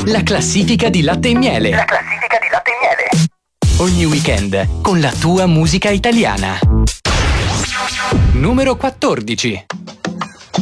La classifica di Latte e Miele. La classifica di Latte e Miele. Ogni weekend con la tua musica italiana. Numero 14.